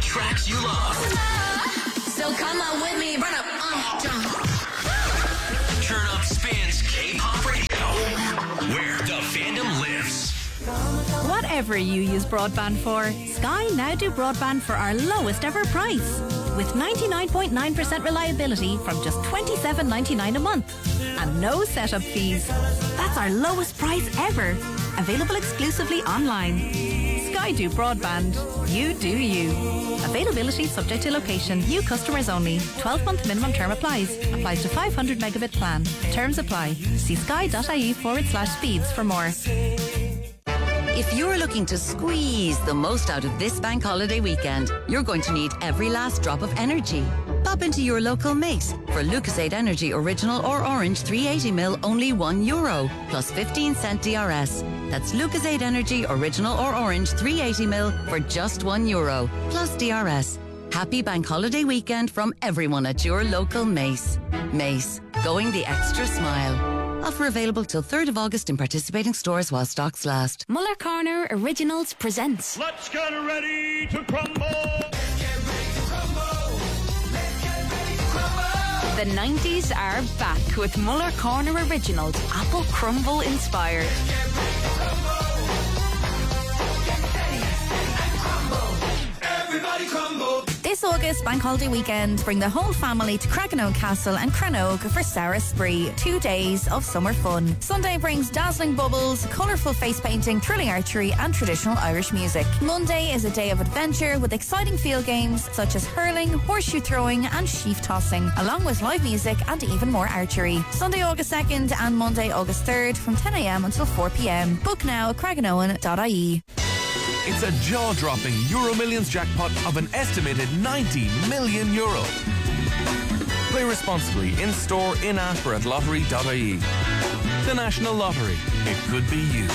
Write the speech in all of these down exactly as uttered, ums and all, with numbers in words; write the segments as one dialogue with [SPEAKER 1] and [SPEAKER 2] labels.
[SPEAKER 1] tracks you love.
[SPEAKER 2] So come on with me, run up, uh, jump.
[SPEAKER 1] Turn Up Spins K-Pop Radio, where the fandom lives.
[SPEAKER 3] Whatever you use broadband for, Sky now do broadband for our lowest ever price. With ninety-nine point nine percent reliability from just twenty-seven ninety-nine a month. And no setup fees. That's our lowest price ever. Available exclusively online. Sky do broadband. You do you. Availability subject to location. New customers only. twelve month minimum term applies. Applies to five hundred megabit plan. Terms apply. See sky.ie forward slash speeds for more.
[SPEAKER 4] If you're looking to squeeze the most out of this bank holiday weekend, you're going to need every last drop of energy. Pop into your local Mace for Lucasade Energy Original or Orange three eighty milliliters, only one euro, plus fifteen cent D R S. That's Lucasade Energy Original or Orange three eighty milliliters for just one euro, plus D R S. Happy bank holiday weekend from everyone at your local Mace. Mace, going the extra smile. Offer available till third of August in participating stores while stocks last.
[SPEAKER 3] Muller Corner Originals presents
[SPEAKER 5] Let's get ready to crumble. Let's get ready to crumble. Let's get ready to crumble.
[SPEAKER 3] The nineties are back with Muller Corner Originals, Apple Crumble inspired.
[SPEAKER 5] Let's get ready to crumble. Get ready and crumble. Everybody crumble.
[SPEAKER 3] This August bank holiday weekend, bring the whole family to Craganoe Castle and Cranogue for Sarah Spree. Two days of summer fun. Sunday brings dazzling bubbles, colourful face painting, thrilling archery and traditional Irish music. Monday is a day of adventure with exciting field games such as hurling, horseshoe throwing and sheaf tossing, along with live music and even more archery. Sunday August second and Monday August third from ten a m until four p m. Book now at craganoan dot I E.
[SPEAKER 6] It's a jaw-dropping Euro Millions jackpot of an estimated ninety million euro. Play responsibly in-store, in-app or at lottery dot I E. The National Lottery. It could be you.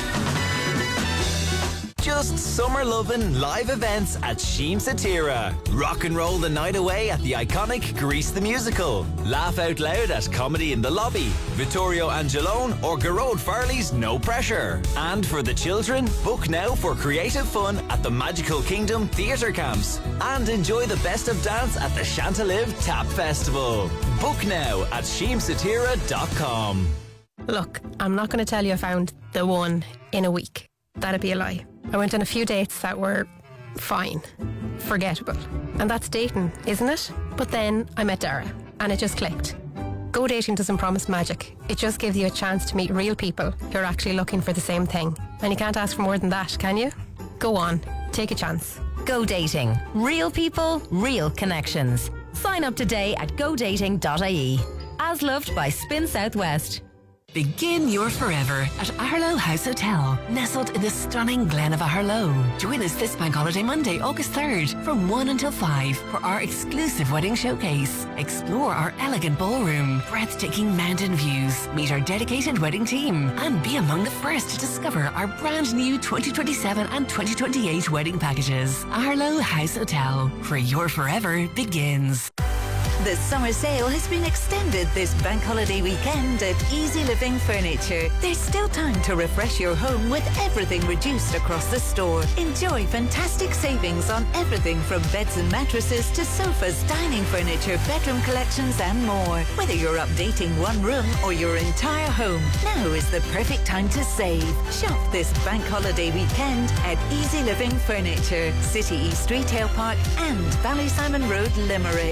[SPEAKER 1] Just summer loving live events at Sheen Satira. Rock and roll the night away at the iconic Grease the Musical. Laugh out loud at Comedy in the Lobby, Vittorio Angelone or Garode Farley's No Pressure. And for the children, book now for creative fun at the Magical Kingdom Theatre Camps. And enjoy the best of dance at the Chantelive Tap Festival. Book now at sheen satira dot com.
[SPEAKER 7] Look, I'm not going to tell you I found the one in a week. That'd be a lie. I went on a few dates that were fine, forgettable. And that's dating, isn't it? But then I met Dara and it just clicked. Go dating doesn't promise magic. It just gives you a chance to meet real people who are actually looking for the same thing. And you can't ask for more than that, can you? Go on, take a chance.
[SPEAKER 4] Go dating. Real people, real connections. Sign up today at go dating dot I E. As loved by Spin Southwest.
[SPEAKER 8] Begin your forever at Arlo House Hotel, nestled in the stunning Glen of Aherlow. Join us this bank holiday Monday, August third, from one until five for our exclusive wedding showcase. Explore our elegant ballroom, breathtaking mountain views, meet our dedicated wedding team, and be among the first to discover our brand new twenty twenty-seven and twenty twenty-eight wedding packages. Arlo House Hotel, where your forever begins.
[SPEAKER 9] The summer sale has been extended this bank holiday weekend at Easy Living Furniture. There's still time to refresh your home with everything reduced across the store. Enjoy fantastic savings on everything from beds and mattresses to sofas, dining furniture, bedroom collections and more. Whether you're updating one room or your entire home, now is the perfect time to save. Shop this bank holiday weekend at Easy Living Furniture, City East Retail Park and Ballysimon Road, Limerick.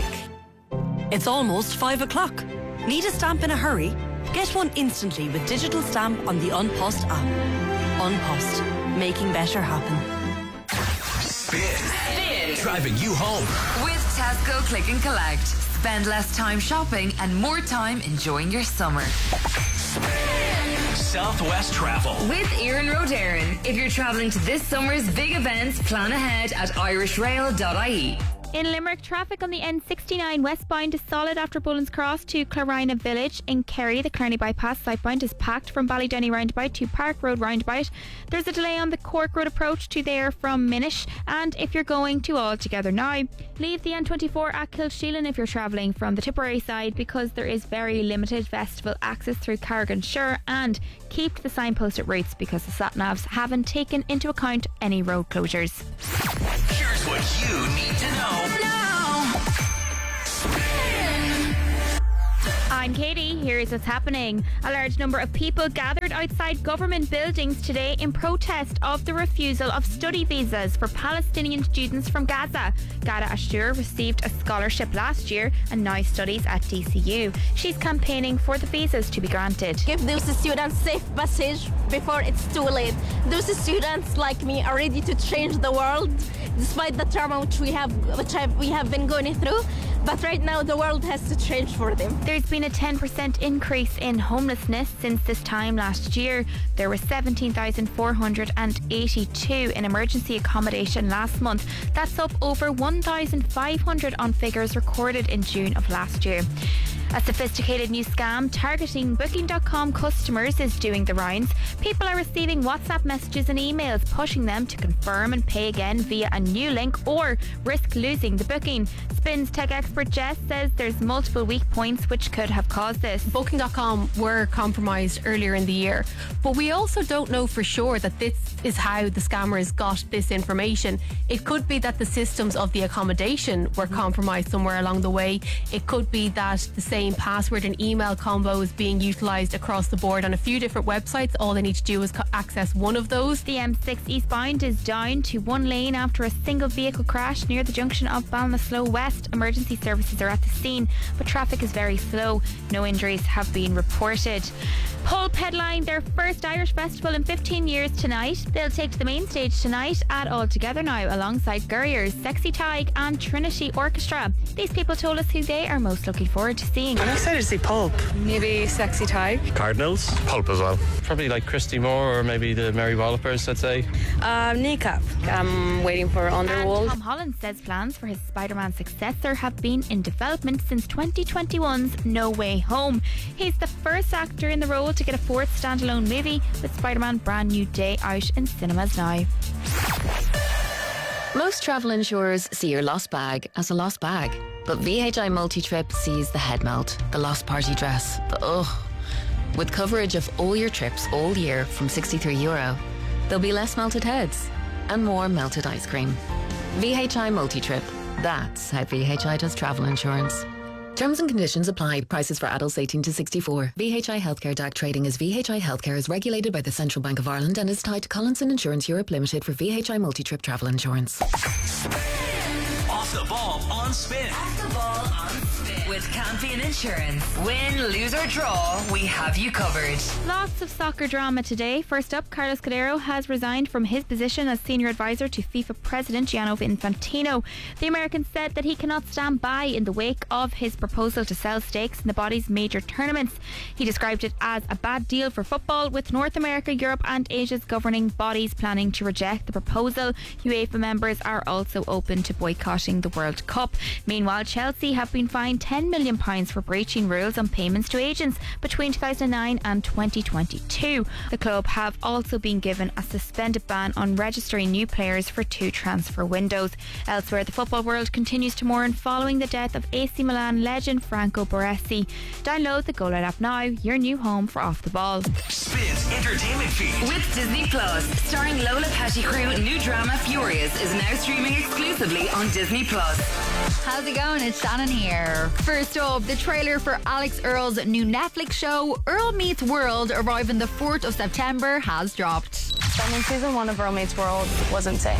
[SPEAKER 10] It's almost five o'clock. Need a stamp in a hurry? Get one instantly with digital stamp on the Unpost app. Unpost, making better happen.
[SPEAKER 1] Spin. Spin. Driving you home.
[SPEAKER 11] With Tesco Click and Collect. Spend less time shopping and more time enjoying your summer.
[SPEAKER 1] Spin. Southwest Travel.
[SPEAKER 11] With Erin Rodarin. If you're travelling to this summer's big events, plan ahead at irish rail dot I E.
[SPEAKER 12] In Limerick, traffic on the N sixty-nine westbound is solid after Bullens Cross to Clarina Village. In Kerry, the Clarny Bypass southbound is packed from Ballydenny roundabout to Park Road roundabout. There's a delay on the Cork Road approach to there from Minish. And if you're going to All Together Now, leave the N twenty-four at Kilsheelan if you're travelling from the Tipperary side because there is very limited festival access through Carrigan-Shure, and keep to the signposted routes because the sat-navs haven't taken into account any road closures.
[SPEAKER 1] Here's what you need to know.
[SPEAKER 12] I'm Katie. Here's what's happening. A large number of people gathered outside government buildings today in protest of the refusal of study visas for Palestinian students from Gaza. Ghada Ashur received a scholarship last year and now studies at D C U. She's campaigning for the visas to be granted.
[SPEAKER 13] Give those students safe passage before it's too late. Those students like me are ready to change the world despite the trauma which we have which have, we have been going through. But right now the world has to change for them.
[SPEAKER 12] There's been a ten percent increase in homelessness since this time last year. There were seventeen thousand four hundred eighty-two in emergency accommodation last month. That's up over one thousand five hundred on figures recorded in June of last year. A sophisticated new scam targeting Booking dot com customers is doing the rounds. People are receiving WhatsApp messages and emails pushing them to confirm and pay again via a new link or risk losing the booking. Spin's tech expert Jess says there's multiple weak points which could have caused this.
[SPEAKER 7] Booking dot com were compromised earlier in the year, but we also don't know for sure that this is how the scammers got this information. It could be that the systems of the accommodation were compromised somewhere along the way. It could be that the same password and email combo is being utilised across the board on a few different websites. All they need to do is co- access one of those.
[SPEAKER 12] The M six eastbound is down to one lane after a single vehicle crash near the junction of Ballinasloe West. Emergency services are at the scene, but traffic is very slow. No injuries have been reported. Pulp headline their first Irish festival in fifteen years tonight. They'll take to the main stage tonight at All Together Now alongside Gurriers, Sexy Tig and Trinity Orchestra. These people told us who they are most looking forward to seeing.
[SPEAKER 14] I'm excited to see Pulp. Maybe Sexy Tig.
[SPEAKER 15] Cardinals. Pulp as well. Probably like Christy Moore or maybe the Mary Wallopers, I'd say.
[SPEAKER 14] Um, Kneecap. I'm waiting for Underworld.
[SPEAKER 12] And Tom Holland says plans for his Spider-Man successor have been in development since twenty twenty-one's No Way Home. He's the first actor in the role to get a fourth standalone movie, with Spider-Man Brand New Day out in cinemas now.
[SPEAKER 16] Most travel insurers see your lost bag as a lost bag, but V H I Multi-Trip sees the head melt, the lost party dress, the ugh. With coverage of all your trips all year from sixty-three euro, there'll be less melted heads and more melted ice cream. V H I Multi-Trip. That's how V H I does travel insurance. Terms and conditions apply. Prices for adults eighteen to sixty-four. V H I Healthcare D A C trading as V H I Healthcare is regulated by the Central Bank of Ireland and is tied to Collinson Insurance Europe Limited for V H I Multi-Trip travel insurance.
[SPEAKER 5] Off the ball on Spin.
[SPEAKER 11] Off the ball on Spin. With Campion Insurance. Win, lose or draw, we have you covered.
[SPEAKER 12] Lots of soccer drama today. First up, Carlos Cadero has resigned from his position as senior advisor to FIFA President Gianni Infantino. The American said that he cannot stand by in the wake of his proposal to sell stakes in the body's major tournaments. He described it as a bad deal for football, with North America, Europe and Asia's governing bodies planning to reject the proposal. UEFA members are also open to boycotting the World Cup. Meanwhile, Chelsea have been fined ten million pounds for breaching rules on payments to agents between two thousand nine and twenty twenty-two. The club have also been given a suspended ban on registering new players for two transfer windows. Elsewhere, the football world continues to mourn following the death of A C Milan legend Franco Baresi. Download the Go Loud app now, your new home for Off the Ball.
[SPEAKER 5] Spin's entertainment feed.
[SPEAKER 11] With Disney Plus, starring Lola Pettigrew, new drama Furious is now streaming exclusively on Disney Plus.
[SPEAKER 17] How's it going? It's Shannon here. First up, the trailer for Alex Earl's new Netflix show, Earl Meets World, arriving the fourth of September, has dropped.
[SPEAKER 13] I mean, season one of Earl Meets World was insane.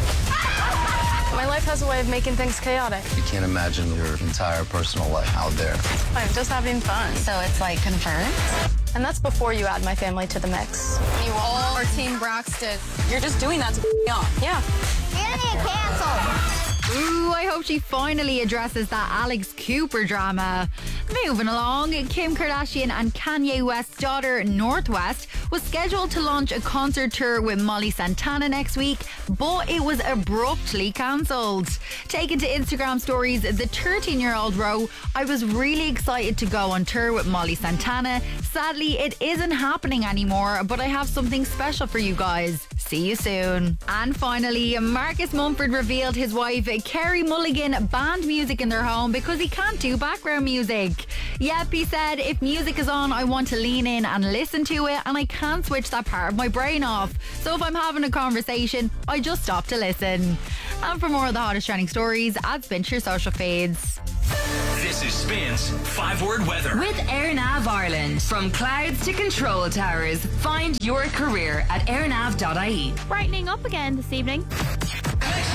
[SPEAKER 13] My life has a way of making things chaotic.
[SPEAKER 18] You can't imagine your entire personal life out there.
[SPEAKER 13] I'm just having fun.
[SPEAKER 17] So it's like confirmed?
[SPEAKER 13] And that's before you add my family to the mix.
[SPEAKER 19] You all are Team Braxton. You're just doing that to f*** me off.
[SPEAKER 13] Yeah.
[SPEAKER 17] You're gonna get canceled. Ooh, I hope she finally addresses that Alex Cooper drama. Moving along, Kim Kardashian and Kanye West's daughter, Northwest, was scheduled to launch a concert tour with Molly Santana next week, but it was abruptly cancelled. Taken to Instagram stories, the thirteen-year-old wrote, "I was really excited to go on tour with Molly Santana. Sadly, it isn't happening anymore, but I have something special for you guys. See you soon." And finally, Marcus Mumford revealed his wife, Kerry Mulligan, banned music in their home because he can't do background music. Yep, he said, "If music is on, I want to lean in and listen to it, and I can't switch that part of my brain off. So if I'm having a conversation, I just stop to listen." And for more of the hottest trending stories, add Spin to your social feeds.
[SPEAKER 5] This
[SPEAKER 20] This is Spin's five-word weather.
[SPEAKER 11] With AirNav Ireland. From clouds to control towers, find your career at airnav dot I E.
[SPEAKER 12] Brightening up again this evening.